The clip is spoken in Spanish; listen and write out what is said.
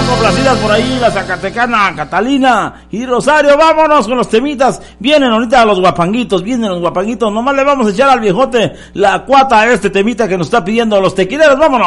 complacidas por ahí la zacatecana Catalina y Rosario. Vámonos con los temitas. Vienen ahorita los guapanguitos, nomás le vamos a echar al viejote la cuata a este temita que nos está pidiendo los tequileros. Vámonos.